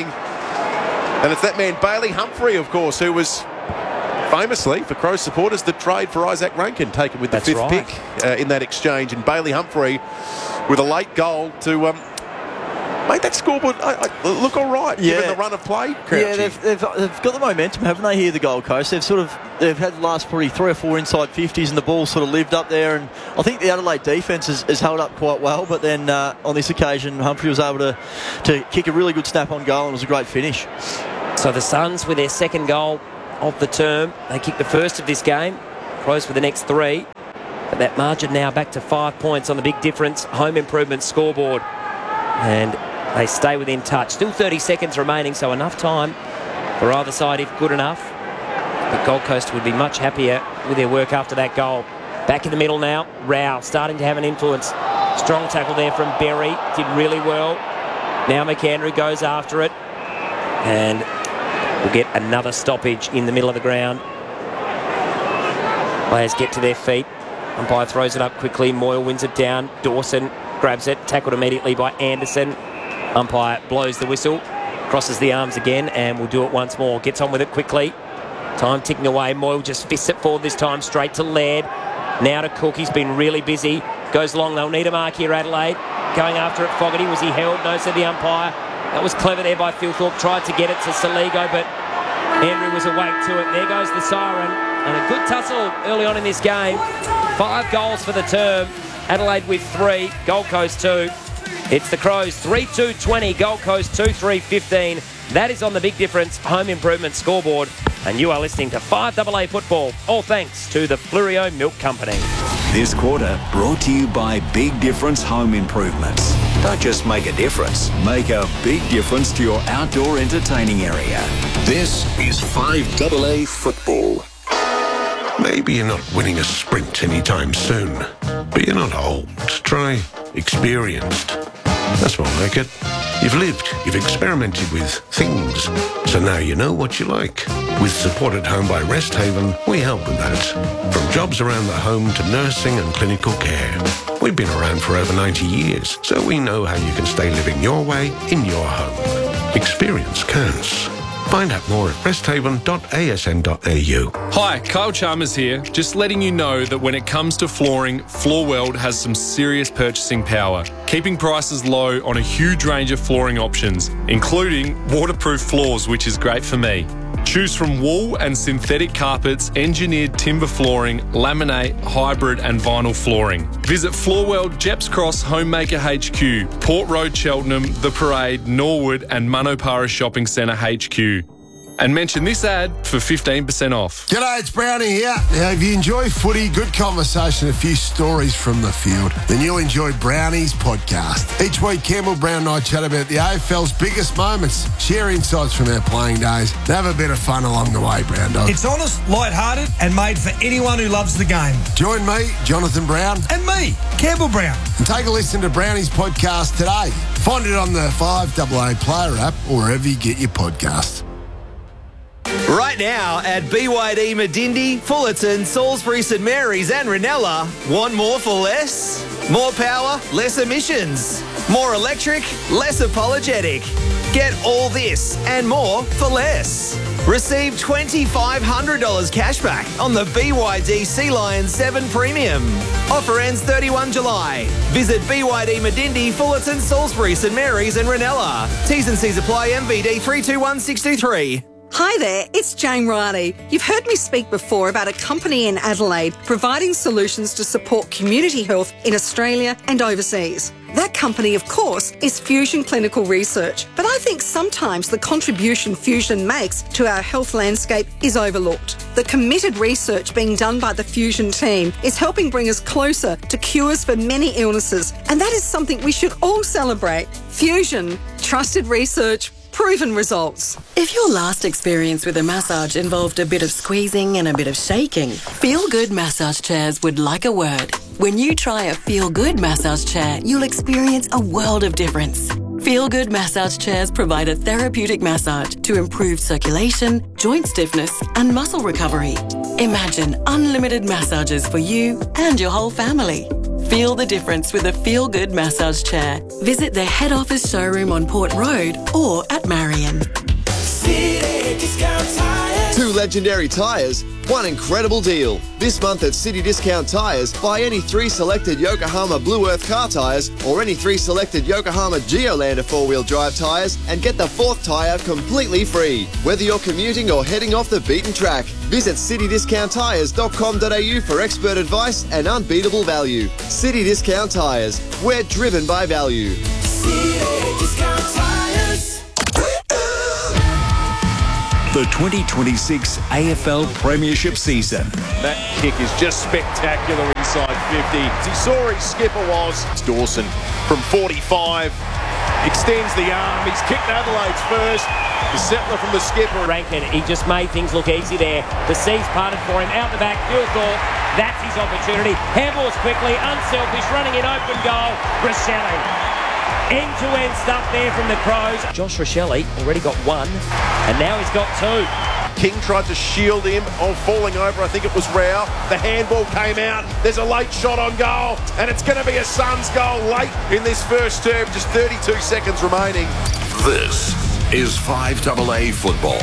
And it's that man, Bailey Humphrey, of course, who was famously, for Crows supporters, the trade for Isaac Rankin taken with the fifth pick in that exchange. And Bailey Humphrey with a late goal to Mate, that scoreboard look all right, given the run of play. Yeah, they've got the momentum, haven't they, here, the Gold Coast? They've had the last probably 3 or 4 inside 50s, and the ball sort of lived up there. And I think the Adelaide defence has held up quite well. But then on this occasion, Humphrey was able to kick a really good snap-on goal, and it was a great finish. So the Suns with their second goal of the term. They kicked the first of this game. Crows for the next 3. But that margin now back to 5 points on the big difference home improvement scoreboard. And they stay within touch. Still 30 seconds remaining, so enough time for either side if good enough. But Gold Coast would be much happier with their work after that goal. Back in the middle now. Rao starting to have an influence. Strong tackle there from Berry. Did really well. Now McAndrew goes after it. And we'll get another stoppage in the middle of the ground. Players get to their feet. Umpire throws it up quickly. Moyle wins it down. Dawson grabs it. Tackled immediately by Anderson. Umpire blows the whistle. Crosses the arms again and will do it once more. Gets on with it quickly. Time ticking away. Moyle just fists it forward this time. Straight to Laird. Now to Cook. He's been really busy. Goes long. They'll need a mark here, Adelaide. Going after it. Fogarty. Was he held? No, said the umpire. That was clever there by Phil Thorpe. Tried to get it to Saligo, but Andrew was awake to it. There goes the siren. And a good tussle early on in this game. 5 goals for the term. Adelaide with 3. Gold Coast 2. It's the Crows 3-2-20. Gold Coast 2-3-15. That is on the big difference home improvement scoreboard. And you are listening to 5AA Football. All thanks to the Flurio Milk Company. This quarter brought to you by Big Difference Home Improvements. Don't just make a difference, make a big difference to your outdoor entertaining area. This is 5AA Football. Maybe you're not winning a sprint anytime soon, but you're not old. Try experienced. That's more like it. You've lived, you've experimented with things, so now you know what you like. With Support at Home by Rest Haven, we help with that. From jobs around the home to nursing and clinical care. We've been around for over 90 years, so we know how you can stay living your way in your home. Experience counts. Find out more at resthaven.asn.au. Hi, Kyle Chalmers here. Just letting you know that when it comes to flooring, Floorworld has some serious purchasing power, keeping prices low on a huge range of flooring options, including waterproof floors, which is great for me. Choose from wool and synthetic carpets, engineered timber flooring, laminate, hybrid and vinyl flooring. Visit Floorworld, Jeps Cross, Homemaker HQ, Port Road, Cheltenham, The Parade, Norwood and Manopara Shopping Centre HQ. And mention this ad for 15% off. G'day, it's Brownie here. Now, if you enjoy footy, good conversation, a few stories from the field, then you'll enjoy Brownie's podcast. Each week, Campbell Brown and I chat about the AFL's biggest moments, share insights from our playing days, and have a bit of fun along the way, Brown Dog. It's honest, light-hearted, and made for anyone who loves the game. Join me, Jonathan Brown. And me, Campbell Brown. And take a listen to Brownie's podcast today. Find it on the 5AA Player app or wherever you get your podcasts. Right now at BYD Medindi, Fullerton, Salisbury, St Mary's and Ranella, want more for less? More power, less emissions. More electric, less apologetic. Get all this and more for less. Receive $2,500 cash back on the BYD Sea Lion 7 Premium. Offer ends 31 July. Visit BYD Medindi, Fullerton, Salisbury, St Mary's and Ranella. T's and C's apply. MVD 321623. Hi there, it's Jane Riley. You've heard me speak before about a company in Adelaide providing solutions to support community health in Australia and overseas. That company, of course, is Fusion Clinical Research, but I think sometimes the contribution Fusion makes to our health landscape is overlooked. The committed research being done by the Fusion team is helping bring us closer to cures for many illnesses, and that is something we should all celebrate. Fusion, trusted research, proven results. If your last experience with a massage involved a bit of squeezing and a bit of shaking, Feel Good Massage Chairs would like a word. When you try a Feel Good massage chair, you'll experience a world of difference. Feel Good Massage Chairs provide a therapeutic massage to improve circulation, joint stiffness and muscle recovery. Imagine unlimited massages for you and your whole family. Feel the difference with a Feel Good massage chair. Visit their head office showroom on Port Road or at Marion. City Discount Tires. 2 legendary tyres, 1 incredible deal. This month at City Discount Tyres, buy any 3 selected Yokohama Blue Earth car tyres or any 3 selected Yokohama Geolander 4-wheel drive tyres and get the 4th tyre completely free. Whether you're commuting or heading off the beaten track, visit citydiscounttyres.com.au for expert advice and unbeatable value. City Discount Tyres. We're driven by value. City Discount Tyres. The 2026 AFL Premiership season. That kick is just spectacular inside 50. He saw his skipper was. It's Dawson from 45. Extends the arm. He's kicked Adelaide's first. The settler from the skipper. Rankin, he just made things look easy there. The sea's parted for him. Out the back, Gilthorpe. That's his opportunity. Handballs quickly, unselfish, running in open goal. Rochelle. End-to-end stuff there from the Crows. Josh Rochelle already got 1, and now he's got 2. King tried to shield him on falling over. I think it was Rao. The handball came out. There's a late shot on goal, and it's going to be a Suns goal late in this first term. Just 32 seconds remaining. This is 5AA football.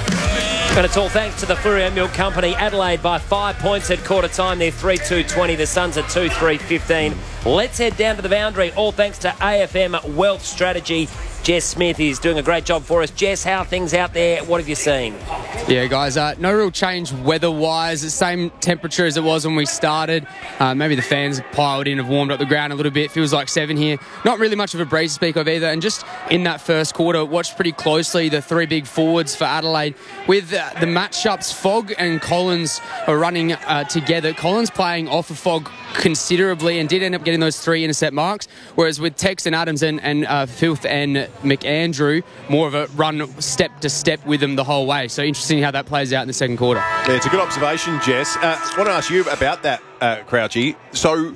And it's all thanks to the Fleurieu Milk Company. Adelaide by 5 points at quarter time. They're 3-2-20. The Suns are 2-3-15. Let's head down to the boundary. All thanks to AFM Wealth Strategy. Jess Smith is doing a great job for us. Jess, how are things out there? What have you seen? Yeah, guys, no real change weather-wise. The same temperature as it was when we started. Maybe the fans piled in, have warmed up the ground a little bit. Feels like 7 here. Not really much of a breeze to speak of either. And just in that first quarter, watched pretty closely the 3 big forwards for Adelaide. With the matchups, Fogg and Collins are running together. Collins playing off of Fogg considerably and did end up getting those 3 intercept marks, whereas with Tex and Adams and Filth and McAndrew, more of a run step to step with them the whole way. So interesting how that plays out in the second quarter. Yeah, it's a good observation, Jess. I want to ask you about that, Crouchy. So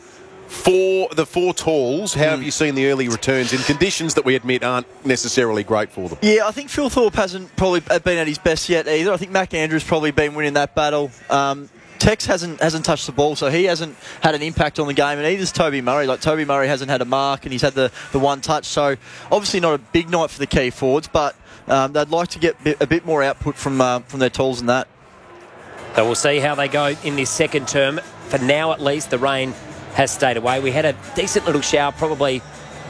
for the 4 talls, how have you seen the early returns in conditions that we admit aren't necessarily great for them? Yeah, I think Phil Thorpe hasn't probably been at his best yet either. I think McAndrew's probably been winning that battle. Tex hasn't touched the ball, so he hasn't had an impact on the game, and neither's Toby Murray. Like, Toby Murray hasn't had a mark, and he's had the 1 touch, so obviously not a big night for the key forwards, but they'd like to get a bit more output from their talls and that. So we'll see how they go in this second term. For now, at least, the rain has stayed away. We had a decent little shower, probably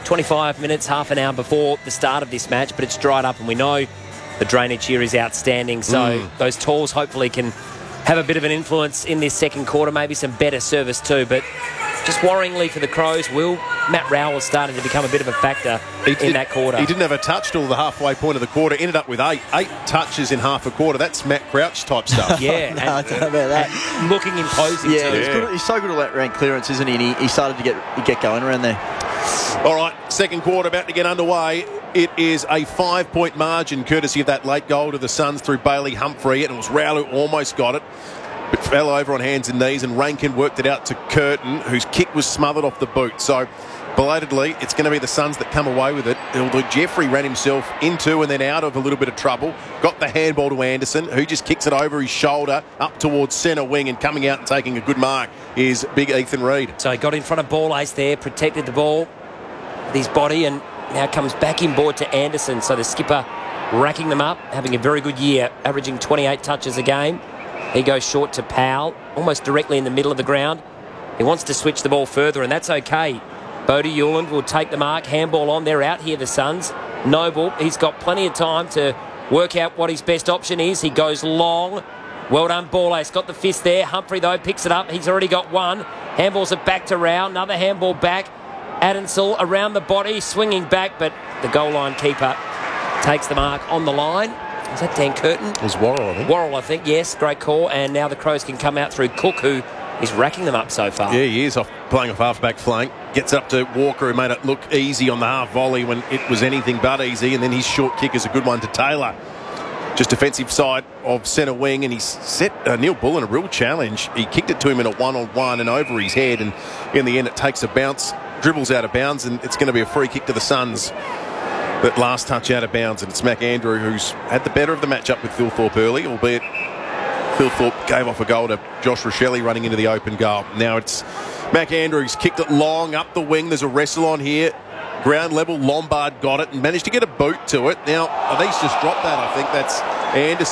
25 minutes, half an hour before the start of this match, but it's dried up, and we know the drainage here is outstanding, so those talls hopefully can have a bit of an influence in this second quarter, maybe some better service too. But just worryingly for the Crows, Matt Rowell is starting to become a bit of a factor in that quarter. He didn't have a touch till the halfway point of the quarter, ended up with 8 touches in half a quarter. That's Matt Crouch type stuff. Yeah. No, I don't know about that. Looking imposing too. Yeah, he's so good at that rank clearance, isn't he? And he started to get going around there. All right, second quarter about to get underway. It is a 5-point margin, courtesy of that late goal to the Suns through Bailey Humphrey, and it was Rowell who almost got it, but fell over on hands and knees, and Rankin worked it out to Curtin, whose kick was smothered off the boot. So, belatedly, it's going to be the Suns that come away with it. Although Jeffrey ran himself into and then out of a little bit of trouble, got the handball to Anderson, who just kicks it over his shoulder up towards centre wing, and coming out and taking a good mark is big Ethan Reid. So he got in front of ball ace there, protected the ball with his body, and now comes back inboard to Anderson. So the skipper racking them up, having a very good year, averaging 28 touches a game. He goes short to Powell, almost directly in the middle of the ground. He wants to switch the ball further, and that's okay. Bodie Hewland will take the mark. Handball on. They're out here, the Suns. Noble, he's got plenty of time to work out what his best option is. He goes long. Well done, ball ace. Got the fist there. Humphrey, though, picks it up. He's already got 1. Handballs it back to Rao. Another handball back. Adensel around the body, swinging back, but the goal line keeper takes the mark on the line. Is that Dan Curtin? It was Worrell, I think. Worrell, I think, yes. Great call. And now the Crows can come out through Cook, who is racking them up so far. Yeah, he is playing off half-back flank. Gets up to Walker, who made it look easy on the half volley when it was anything but easy. And then his short kick is a good one to Taylor. Just defensive side of centre wing, and he's set Neil Bullen a real challenge. He kicked it to him in a one-on-one and over his head, and in the end it takes a bounce, dribbles out of bounds, and it's going to be a free kick to the Suns. That last touch out of bounds, and it's McAndrew who's had the better of the matchup with Phil Thorpe early, albeit Phil Thorpe gave off a goal to Josh Rochelle running into the open goal. Now it's McAndrew's kicked it long up the wing. There's a wrestle on here. Ground level, Lombard got it and managed to get a boot to it. Now, Avis just dropped that, I think. That's Anderson.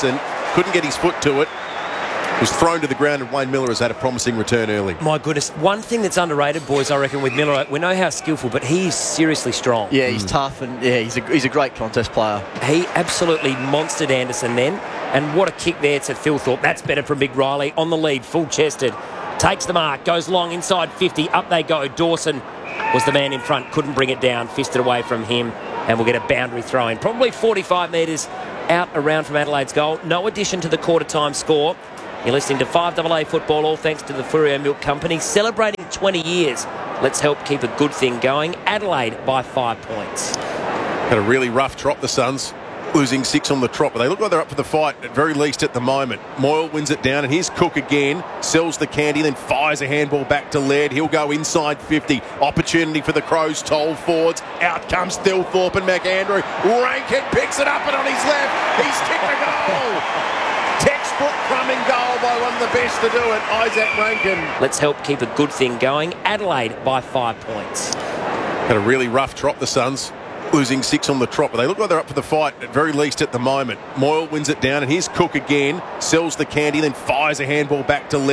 couldn't get his foot to it. Was thrown to the ground, and Wayne Miller has had a promising return early. My goodness. One thing that's underrated, boys, I reckon, with Miller, we know how skillful, but he's seriously strong. Yeah, he's tough, and yeah, he's a great contest player. He absolutely monstered Anderson then, and what a kick there to Thilthorpe. That's better from Big Riley on the lead, full-chested. Takes the mark, goes long inside 50. Up they go. Dawson was the man in front, couldn't bring it down, fisted away from him, and we'll get a boundary throw in. Probably 45 metres out around from Adelaide's goal. No addition to the quarter-time score. You're listening to 5AA Football, all thanks to the Fourio Milk Company, celebrating 20 years. Let's help keep a good thing going. Adelaide by 5 points. Had a really rough trot, the Suns, losing 6 on the trot, but they look like they're up for the fight, at very least at the moment. Moyle wins it down, and here's Cook again, sells the candy, then fires a handball back to Laird. He'll go inside 50. Opportunity for the Crows, toll forwards. Out comes Thilthorpe and McAndrew. Rankin picks it up, and on his left, he's kicked a goal. Textbook crumbing goal by one of the best to do it, Isaac Rankin. Let's help keep a good thing going. Adelaide by 5 points. Had a really rough trot, the Suns, losing 6 on the trot, but they look like they're up for the fight, at very least at the moment. Moyle wins it down, and here's Cook again, sells the candy, then fires a handball back to Laird.